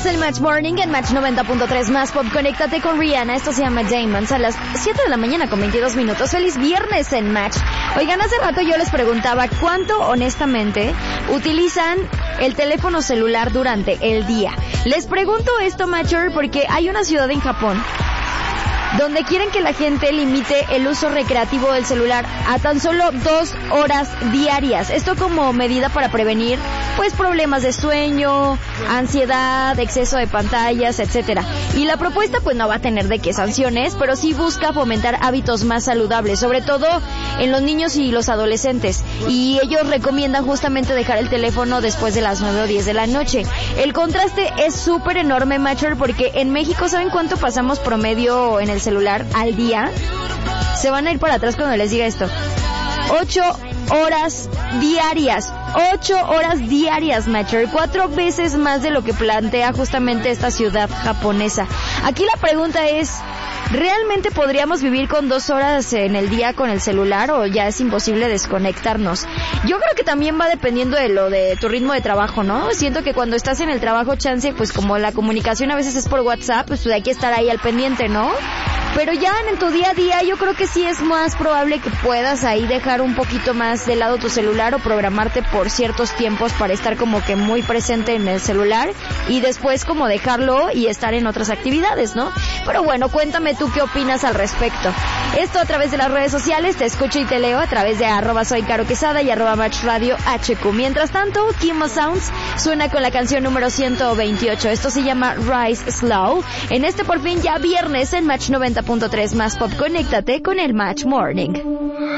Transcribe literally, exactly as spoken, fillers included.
el Match Morning en Match noventa punto tres más pop. Conéctate con Rihanna. Esto se llama Diamonds a las siete de la mañana con veintidós minutos. Feliz viernes en Match. Oigan, hace rato yo les preguntaba cuánto honestamente utilizan el teléfono celular durante el día. Les pregunto esto, Matcher, porque hay una ciudad en Japón donde quieren que la gente limite el uso recreativo del celular a tan solo dos horas diarias. Esto como medida para prevenir, pues, problemas de sueño, ansiedad, exceso de pantallas, etcétera. Y la propuesta, pues, no va a tener de qué sanciones, pero sí busca fomentar hábitos más saludables, sobre todo en los niños y los adolescentes. Y ellos recomiendan justamente dejar el teléfono después de las nueve o diez de la noche. El contraste es súper enorme, Matcher, porque en México, ¿saben cuánto pasamos promedio en el celular al día? Se van a ir para atrás cuando les diga esto. Ocho horas diarias. Ocho horas diarias, Matcher. Cuatro veces más de lo que plantea justamente esta ciudad japonesa. Aquí la pregunta es, ¿realmente podríamos vivir con dos horas en el día con el celular o ya es imposible desconectarnos? Yo creo que también va dependiendo de lo de tu ritmo de trabajo, ¿no? Siento que cuando estás en el trabajo, chance, pues como la comunicación a veces es por WhatsApp, pues hay que estar ahí al pendiente, ¿no? Pero ya en tu día a día yo creo que sí es más probable que puedas ahí dejar un poquito más de lado tu celular o programarte por ciertos tiempos para estar como que muy presente en el celular y después como dejarlo y estar en otras actividades, ¿no? Pero bueno, cuéntame tú qué opinas al respecto. Esto a través de las redes sociales, te escucho y te leo a través de arroba soy Caro Quesada y arroba Match Radio H Q. Mientras tanto, Kimo Sounds suena con la canción número ciento veintiocho. Esto se llama Rise Slow. En este por fin ya viernes en Match noventa punto tres más pop. Conéctate con el Match Morning.